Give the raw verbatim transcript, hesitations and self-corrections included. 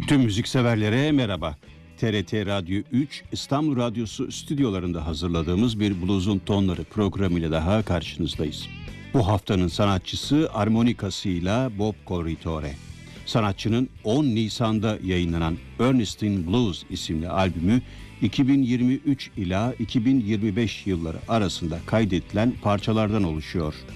Tüm müzikseverlere merhaba. T R T Radyo üç İstanbul Radyosu stüdyolarında hazırladığımız bir Blues'un Tonları programıyla daha karşınızdayız. Bu haftanın sanatçısı armonikasıyla Bob Corritore. Sanatçının on Nisan'da yayınlanan Ernestine Blues isimli albümü iki bin yirmi üç ila iki bin yirmi beş yılları arasında kaydedilen parçalardan oluşuyor.